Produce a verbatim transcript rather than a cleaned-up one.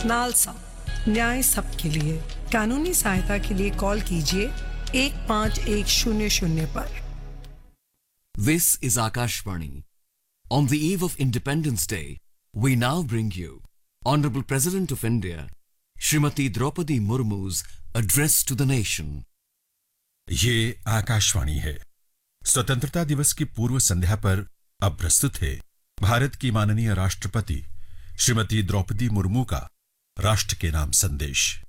NALSA, न्याय सबके लिए। कानूनी सहायता के लिए कॉल कीजिए एक पाँच एक शून्य शून्य पर। This is Akashvani. On the eve of Independence Day, we now bring you Honorable President of India, Srimati Draupadi Murmu's address to the nation. ये आकाशवाणी है। स्वतंत्रता दिवस की पूर्व संध्या पर अब प्रस्तुत है भारत की माननीय राष्ट्रपति श्रीमती द्रौपदी मुर्मू का राष्ट्र के नाम संदेश।